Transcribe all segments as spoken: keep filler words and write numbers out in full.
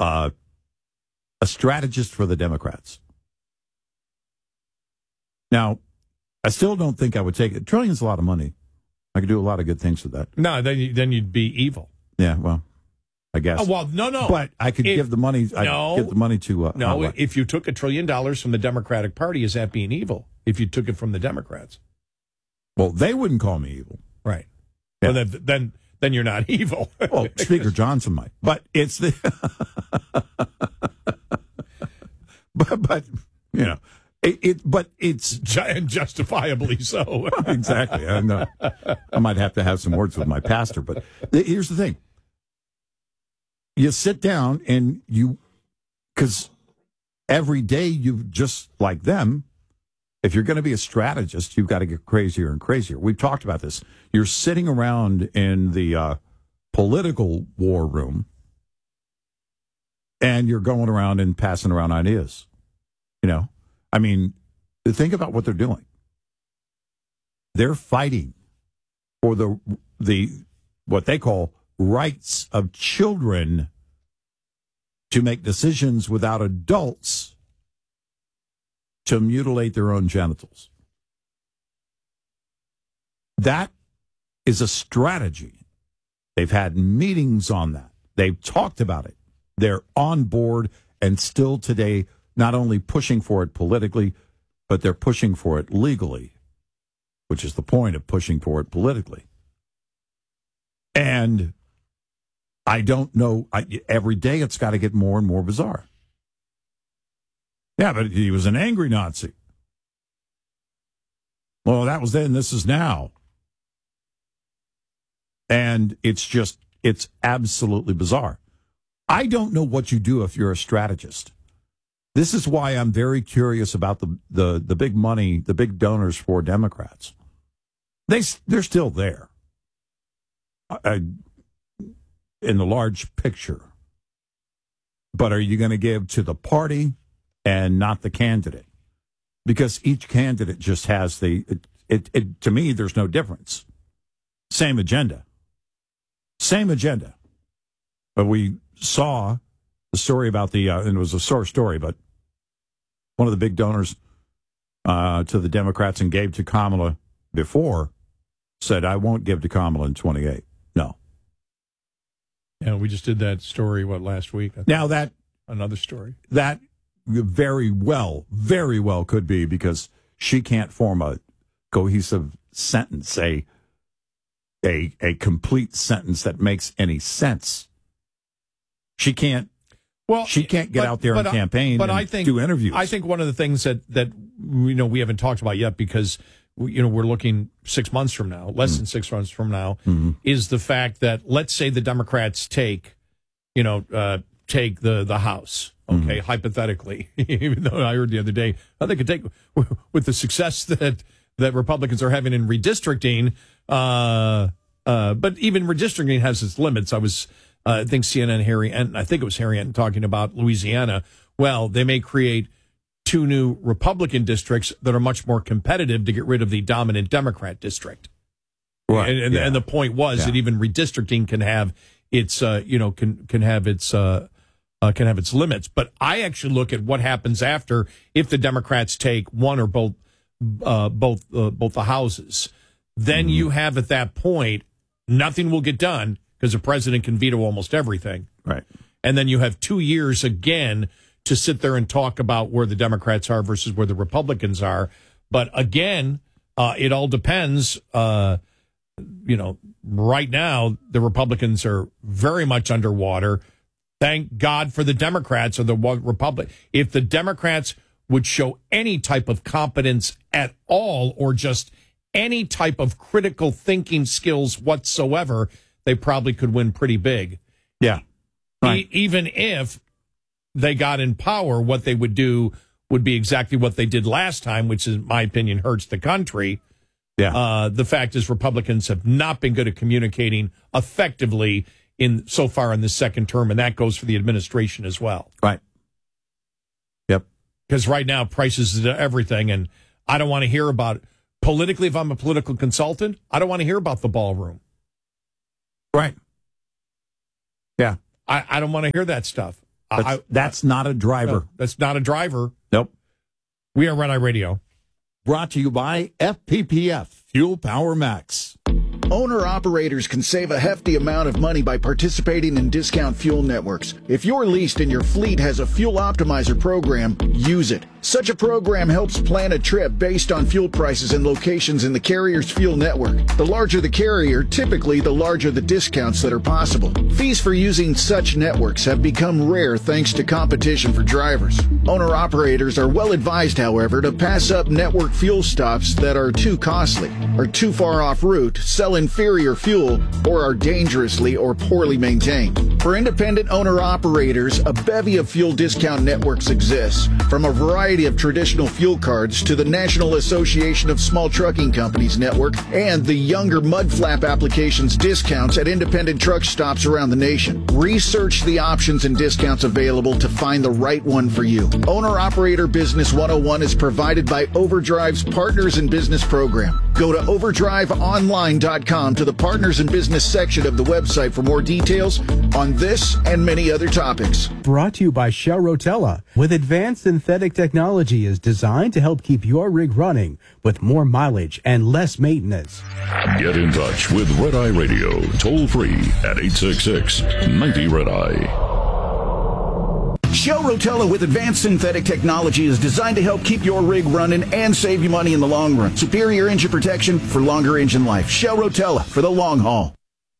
uh, a strategist for the Democrats. Now, I still don't think I would take it. Trillions a lot of money. I could do a lot of good things with that. No, then you, then you'd be evil. Yeah, well, I guess. Oh, well, no, no. But I could if, give the money. I no, could give the money to. Uh, no, uh, if you took a trillion dollars from the Democratic Party, is that being evil? If you took it from the Democrats, well, they wouldn't call me evil, right? Yeah. Well, then, then, then you're not evil. Well, Speaker Johnson might, but it's the. but but you know. It, it, but it's and justifiably so. Exactly. I, know. I might have to have some words with my pastor. But th- here's the thing: you sit down and you, because every day you just like them. If you're going to be a strategist, you've got to get crazier and crazier. We've talked about this. You're sitting around in the uh, political war room, and you're going around and passing around ideas. You know. I mean, think about what they're doing. They're fighting for the the what they call rights of children to make decisions without adults to mutilate their own genitals. That is a strategy. They've had meetings on that. They've talked about it. They're on board, and still today not only pushing for it politically, but they're pushing for it legally, which is the point of pushing for it politically. And I don't know, I, every day it's got to get more and more bizarre. Yeah, but he was an angry Nazi. Well, that was then, this is now. And it's just, it's absolutely bizarre. I don't know what you do if you're a strategist. This is why I'm very curious about the, the, the big money, the big donors for Democrats. They, they're still there uh, in the large picture. But are you going to give to the party and not the candidate? Because each candidate just has the, it, it, it, to me, there's no difference. Same agenda. Same agenda. But we saw the story about the, uh, and it was a sore story, but one of the big donors uh, to the Democrats and gave to Kamala before said, I won't give to Kamala in twenty-eight. No. Yeah, we just did that story, what, last week? Now that... Another story. That very well, very well could be, because she can't form a cohesive sentence, a, a, a complete sentence that makes any sense. She can't. Well, she can't get but, out there and campaign but and I think, do interviews. I think one of the things that, that you know we haven't talked about yet, because you know we're looking six months from now, less mm-hmm. than six months from now, mm-hmm. is the fact that, let's say the Democrats take, you know, uh, take the, the House, okay, mm-hmm. hypothetically, even though I heard the other day, I think it take with the success that that Republicans are having in redistricting, uh, uh, but even redistricting has its limits. I was. Uh, I think C N N, Harry Enton, I think it was Harry Enton talking about Louisiana. Well, they may create two new Republican districts that are much more competitive to get rid of the dominant Democrat district. Right. And, and, yeah. and the point was yeah. that even redistricting can have its, uh, you know, can can have its uh, uh, can have its limits. But I actually look at what happens after if the Democrats take one or both uh, both uh, both the houses. Then mm. you have at that point nothing will get done, because the president can veto almost everything. Right. And then you have two years again to sit there and talk about where the Democrats are versus where the Republicans are. But again, uh, it all depends. Uh, you know, right now, the Republicans are very much underwater. Thank God for the Democrats or the Republic. If the Democrats would show any type of competence at all, or just any type of critical thinking skills whatsoever, they probably could win pretty big. Yeah. Right. E- even if they got in power, what they would do would be exactly what they did last time, which, in my opinion, hurts the country. Yeah. Uh, the fact is, Republicans have not been good at communicating effectively in so far in the second term, and that goes for the administration as well. Right. Yep. Because right now, prices is everything, and I don't want to hear about it. Politically, if I'm a political consultant, I don't want to hear about the ballroom. Right. Yeah. I, I don't want to hear that stuff. That's, I, that's not a driver. No, that's not a driver. Nope. We are Red Eye Radio. Brought to you by F P P F, Fuel Power Max. Owner-operators can save a hefty amount of money by participating in discount fuel networks. If you're leased and your fleet has a fuel optimizer program, use it. Such a program helps plan a trip based on fuel prices and locations in the carrier's fuel network. The larger the carrier, typically the larger the discounts that are possible. Fees for using such networks have become rare thanks to competition for drivers. Owner-operators are well advised, however, to pass up network fuel stops that are too costly, are too far off route, sell inferior fuel, or are dangerously or poorly maintained. For independent owner-operators, a bevy of fuel discount networks exists, from a variety of traditional fuel cards to the National Association of Small Trucking Companies network and the younger mudflap applications discounts at independent truck stops around the nation. Research the options and discounts available to find the right one for you. Owner-Operator Business one oh one is provided by Overdrive's Partners in Business program. Go to overdrive online dot com to the Partners in Business section of the website for more details on this and many other topics. Brought to you by Shell Rotella. With advanced synthetic technology is designed to help keep your rig running with more mileage and less maintenance. Get in touch with Red Eye Radio, toll free at eight six six, nine zero, Red Eye. Shell Rotella with advanced synthetic technology is designed to help keep your rig running and save you money in the long run. Superior engine protection for longer engine life. Shell Rotella for the long haul.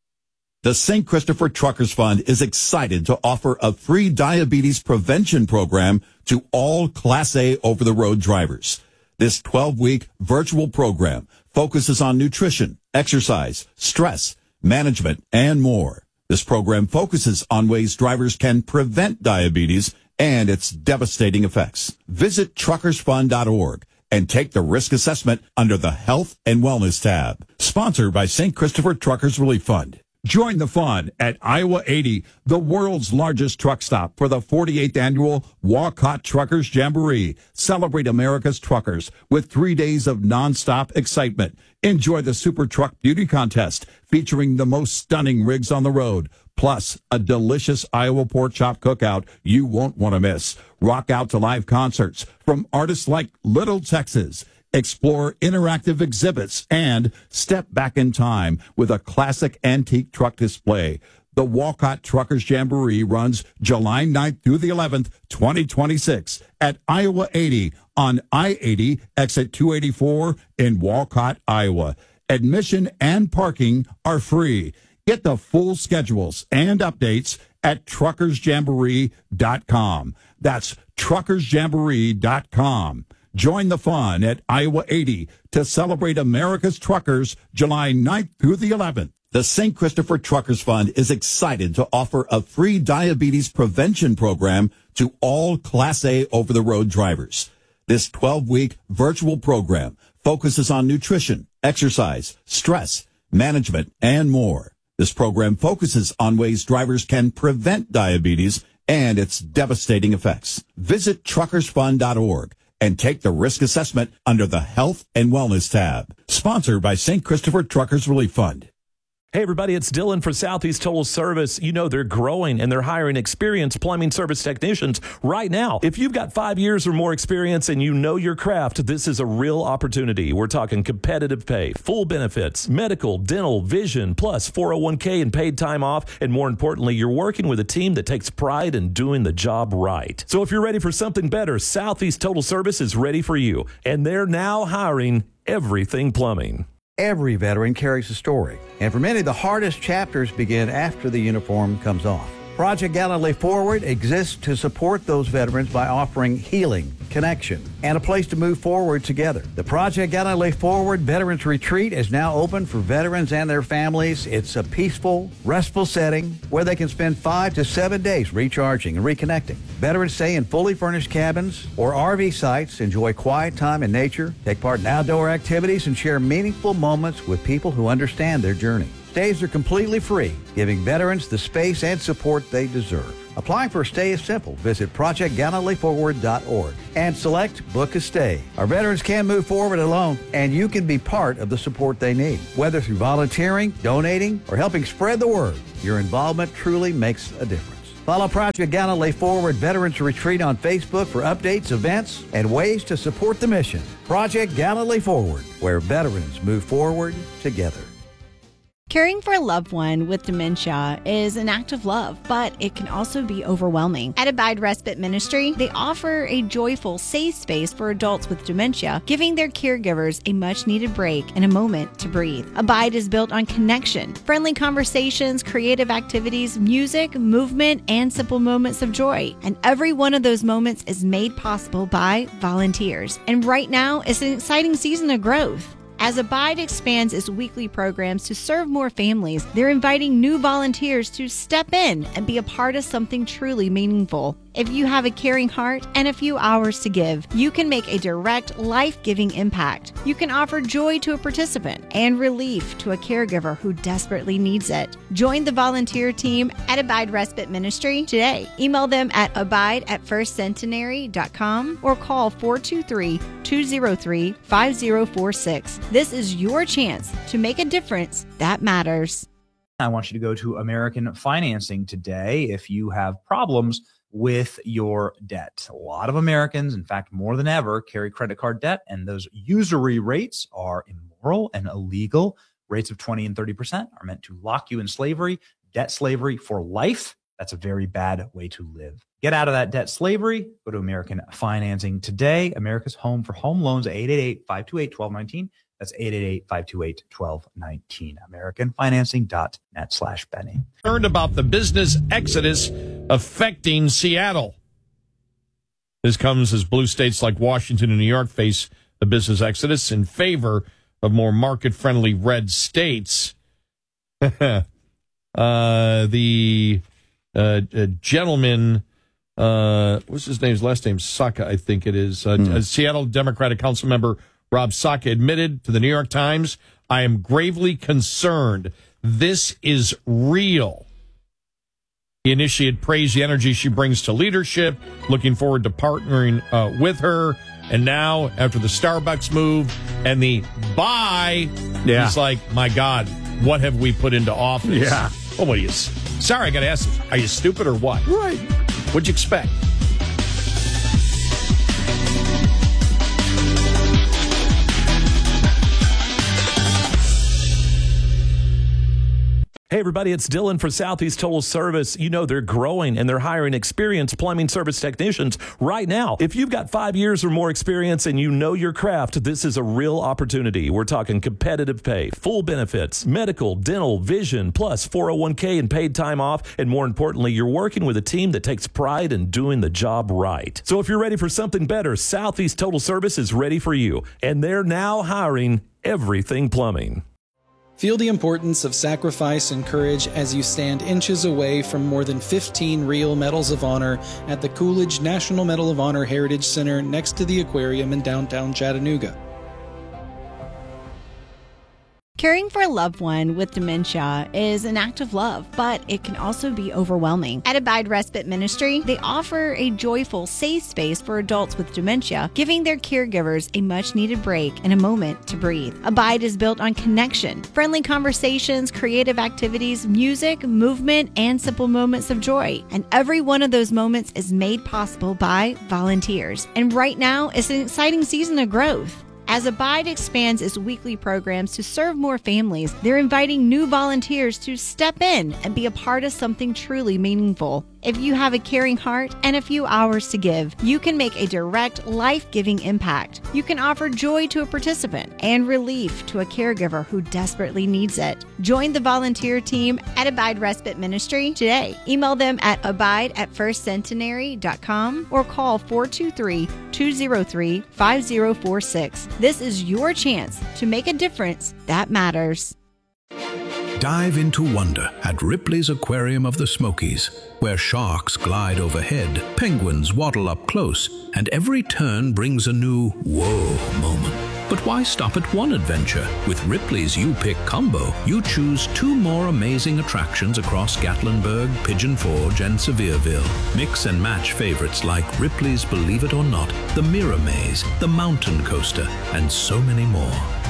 The Saint Christopher Truckers Fund is excited to offer a free diabetes prevention program to all Class A over-the-road drivers. This twelve-week virtual program focuses on nutrition, exercise, stress, management, and more. This program focuses on ways drivers can prevent diabetes and its devastating effects. Visit truckers fund dot org and take the risk assessment under the Health and Wellness tab. Sponsored by Saint Christopher Truckers Relief Fund. Join the fun at Iowa eighty, the world's largest truck stop, for the forty-eighth annual Walcott Truckers Jamboree. Celebrate America's truckers with three days of nonstop excitement. Enjoy the Super Truck Beauty Contest featuring the most stunning rigs on the road, plus a delicious Iowa pork chop cookout you won't want to miss. Rock out to live concerts from artists like Little Texas. Explore interactive exhibits and step back in time with a classic antique truck display. The Walcott Truckers Jamboree runs July ninth through the eleventh, twenty twenty-six at Iowa eighty on I eighty, exit two eighty-four in Walcott, Iowa. Admission and parking are free. Get the full schedules and updates at truckers jamboree dot com. That's truckers jamboree dot com. Join the fun at Iowa eighty to celebrate America's truckers July ninth through the eleventh. The Saint Christopher Truckers Fund is excited to offer a free diabetes prevention program to all Class A over-the-road drivers. This twelve-week virtual program focuses on nutrition, exercise, stress, management, and more. This program focuses on ways drivers can prevent diabetes and its devastating effects. Visit truckers fund dot org. and take the risk assessment under the Health and Wellness tab. Sponsored by Saint Christopher Truckers Relief Fund. Hey, everybody, it's Dylan for Southeast Total Service. You know they're growing and they're hiring experienced plumbing service technicians right now. If you've got five years or more experience and you know your craft, this is a real opportunity. We're talking competitive pay, full benefits, medical, dental, vision, plus four oh one k and paid time off. And more importantly, you're working with a team that takes pride in doing the job right. So if you're ready for something better, Southeast Total Service is ready for you. And they're now hiring everything plumbing. Every veteran carries a story, and for many, the hardest chapters begin after the uniform comes off. Project Gallantly Forward exists to support those veterans by offering healing, connection, and a place to move forward together. The Project Gallantly Forward Veterans Retreat is now open for veterans and their families. It's a peaceful, restful setting where they can spend five to seven days recharging and reconnecting. Veterans stay in fully furnished cabins or R V sites, enjoy quiet time in nature, take part in outdoor activities, and share meaningful moments with people who understand their journey. Stays are completely free, giving veterans the space and support they deserve. Applying for a stay is simple. Visit project gallantly forward dot org and select Book a Stay. Our veterans can move forward alone, and you can be part of the support they need. Whether through volunteering, donating, or helping spread the word, your involvement truly makes a difference. Follow Project Galilee Forward Veterans Retreat on Facebook for updates, events, and ways to support the mission. Project Galilee Forward, where veterans move forward together. Caring for a loved one with dementia is an act of love, but it can also be overwhelming. At Abide Respite Ministry, they offer a joyful, safe space for adults with dementia, giving their caregivers a much-needed break and a moment to breathe. Abide is built on connection, friendly conversations, creative activities, music, movement, and simple moments of joy. And every one of those moments is made possible by volunteers. And right now is an exciting season of growth. As Abide expands its weekly programs to serve more families, they're inviting new volunteers to step in and be a part of something truly meaningful. If you have a caring heart and a few hours to give, you can make a direct, life-giving impact. You can offer joy to a participant and relief to a caregiver who desperately needs it. Join the volunteer team at Abide Respite Ministry today. Email them at abide at first centenary dot com or call four two three, two zero three, five zero four six. This is your chance to make a difference that matters. I want you to go to American Financing today if you have problems with your debt. A lot of Americans, in fact, more than ever, carry credit card debt, and those usury rates are immoral and illegal. Rates of twenty and thirty percent are meant to lock you in slavery, debt slavery for life. That's a very bad way to live. Get out of that debt slavery. Go to American Financing today. America's home for home loans, eight eight eight, five two eight, one two one nine. That's eight eight eight, five two eight, one two one nine. American Financing dot net slash Benny. Learned about the business exodus affecting Seattle. This comes as blue states like Washington and New York face a business exodus in favor of more market-friendly red states. uh, the uh, uh, gentleman, uh, what's his name? His last name, Saka, I think it is. Uh, mm. Seattle Democratic Council member Rob Saka admitted to the New York Times, "I am gravely concerned. This is real." He initiated praised the energy she brings to leadership, looking forward to partnering uh, with her. And now, after the Starbucks move and the buy, yeah. He's like, my God, what have we put into office? Yeah. Oh, what are you? Sorry, I got to ask this. Are you stupid or what? Right. What'd you expect? Hey, everybody, it's Dylan for Southeast Total Service. You know, they're growing and they're hiring experienced plumbing service technicians right now. If you've got five years or more experience and you know your craft, this is a real opportunity. We're talking competitive pay, full benefits, medical, dental, vision, plus four oh one k and paid time off. And more importantly, you're working with a team that takes pride in doing the job right. So if you're ready for something better, Southeast Total Service is ready for you. And they're now hiring everything plumbing. Feel the importance of sacrifice and courage as you stand inches away from more than fifteen real Medals of Honor at the Coolidge National Medal of Honor Heritage Center next to the aquarium in downtown Chattanooga. Caring for a loved one with dementia is an act of love, but it can also be overwhelming. At Abide Respite Ministry, they offer a joyful, safe space for adults with dementia, giving their caregivers a much-needed break and a moment to breathe. Abide is built on connection, friendly conversations, creative activities, music, movement, and simple moments of joy. And every one of those moments is made possible by volunteers. And right now is an exciting season of growth. As Abide expands its weekly programs to serve more families, they're inviting new volunteers to step in and be a part of something truly meaningful. If you have a caring heart and a few hours to give, you can make a direct, life-giving impact. You can offer joy to a participant and relief to a caregiver who desperately needs it. Join the volunteer team at Abide Respite Ministry today. Email them at abide at first centenary dot com or call four two three, two zero three, five zero four six. This is your chance to make a difference that matters. Dive into wonder at Ripley's Aquarium of the Smokies, where sharks glide overhead, penguins waddle up close, and every turn brings a new whoa moment. But why stop at one adventure? With Ripley's You-Pick combo, you choose two more amazing attractions across Gatlinburg, Pigeon Forge, and Sevierville. Mix and match favorites like Ripley's Believe It or Not, the Mirror Maze, the Mountain Coaster, and so many more.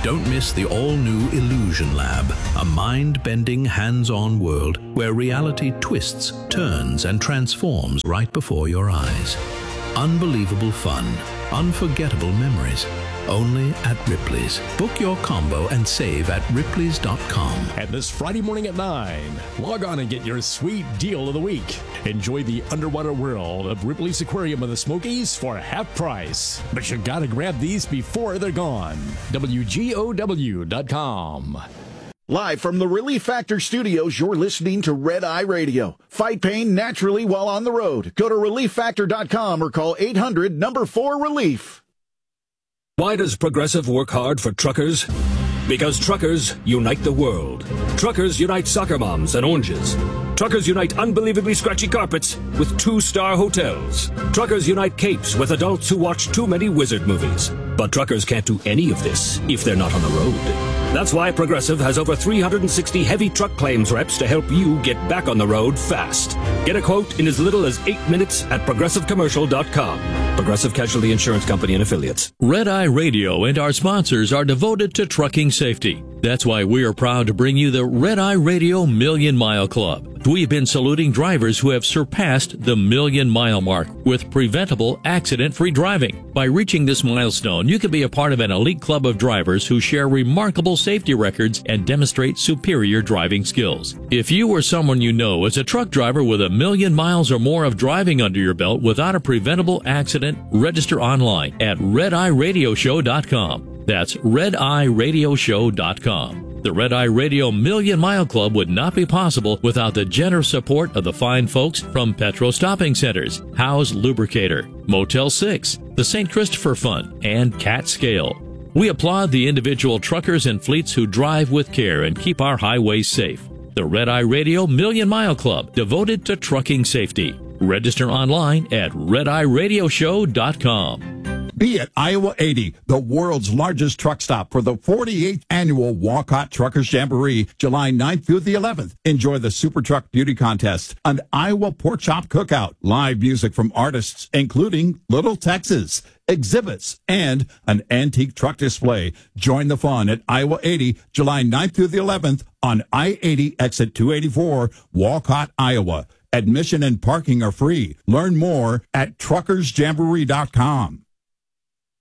Don't miss the all-new Illusion Lab, a mind-bending, hands-on world where reality twists, turns, and transforms right before your eyes. Unbelievable fun, unforgettable memories, only at Ripley's. Book your combo and save at ripleys dot com. And this Friday morning at nine, log on and get your sweet deal of the week. Enjoy the underwater world of Ripley's Aquarium of the Smokies for half price. But you gotta grab these before they're gone. W G O W dot com. Live from the Relief Factor studios, you're listening to Red Eye Radio. Fight pain naturally while on the road. Go to relief factor dot com or call eight hundred number four relief. Why does Progressive work hard for truckers? Because truckers unite the world. Truckers unite soccer moms and oranges. Truckers unite unbelievably scratchy carpets with two-star hotels. Truckers unite capes with adults who watch too many wizard movies. But truckers can't do any of this if they're not on the road. That's why Progressive has over three hundred sixty heavy truck claims reps to help you get back on the road fast. Get a quote in as little as eight minutes at progressive commercial dot com. Progressive Casualty Insurance Company and Affiliates. Red Eye Radio and our sponsors are devoted to trucking safety. That's why we are proud to bring you the Red Eye Radio Million Mile Club. We've been saluting drivers who have surpassed the million mile mark with preventable accident-free driving. By reaching this milestone, you can be a part of an elite club of drivers who share remarkable safety records and demonstrate superior driving skills. If you or someone you know is a truck driver with a million miles or more of driving under your belt without a preventable accident, register online at red eye radio show dot com. That's red eye radio show dot com. The Red Eye Radio Million Mile Club would not be possible without the generous support of the fine folks from Petro Stopping Centers, Howe's Lubricator, Motel six, the Saint Christopher Fund, and Cat Scale. We applaud the individual truckers and fleets who drive with care and keep our highways safe. The Red Eye Radio Million Mile Club, devoted to trucking safety. Register online at red eye radio show dot com. Be at Iowa eighty, the world's largest truck stop for the forty-eighth annual Walcott Truckers Jamboree, July ninth through the eleventh. Enjoy the Super Truck Beauty Contest, an Iowa Pork Chop Cookout, live music from artists including Little Texas, exhibits, and an antique truck display. Join the fun at Iowa eighty, July ninth through the eleventh on I eighty exit two eighty-four, Walcott, Iowa. Admission and parking are free. Learn more at truckers jamboree dot com.